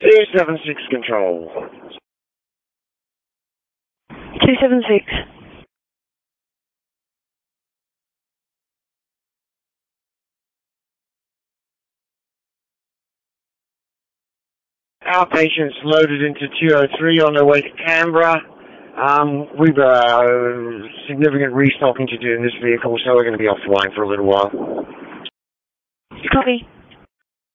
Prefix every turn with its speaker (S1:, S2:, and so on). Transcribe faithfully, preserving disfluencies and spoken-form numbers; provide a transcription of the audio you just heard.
S1: two seven six control.
S2: two seven six.
S1: Our patients loaded into two oh three on their way to Canberra. Um, we've got uh, significant restocking to do in this vehicle, so we're going to be offline for a little while.
S2: Copy.